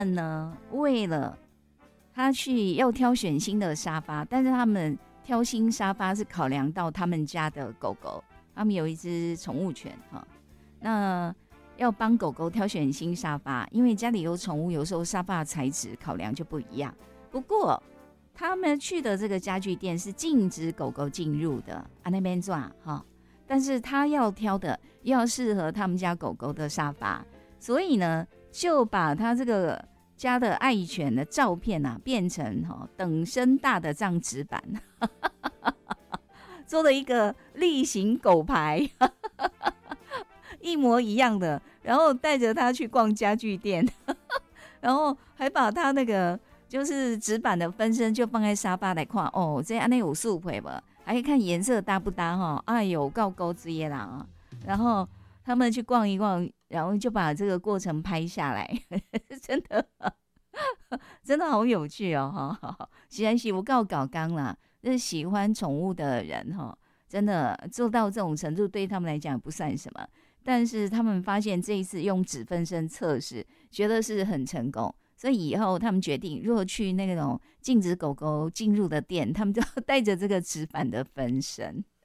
呢，为了他去要挑选新的沙发，但是他们挑新沙发是考量到他们家的狗狗，他们有一只宠物犬哈，那要帮狗狗挑选新沙发，因为家里有宠物，有时候沙发的材质考量就不一样。不过他们去的这个家具店是禁止狗狗进入的啊，那边抓哈，但是他要挑的要适合他们家狗狗的沙发，所以呢，就把他这个家的爱犬的照片啊，变成等身大的这样纸板，做了一个例行狗牌，一模一样的，然后带着他去逛家具店，然后还把他那个就是纸板的分身就放在沙发来看，哦，这样那有素配吧，还可以看颜色搭不搭哈，哎呦，够勾之耶啦啊！然后他们去逛一逛，然后就把这个过程拍下来，真的真的好有趣哦哈！实在是我告搞刚啦，就是喜欢宠物的人哈，真的做到这种程度，对他们来讲不算什么。但是他们发现这一次用纸分身测试，觉得是很成功，所以以后他们决定，如果去那种禁止狗狗进入的店，他们就要带着这个纸板的分身。